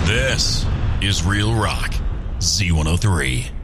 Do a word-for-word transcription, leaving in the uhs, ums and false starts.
This is Real Rock Z one oh three.